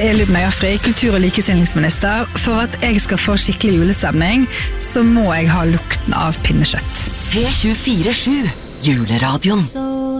det Lubna Jafri, kultur- og likestillingsminister. For at jeg skal få skikkelig julestemning, så må jeg ha lukten av pinnekjøtt. P24/7, juleradion.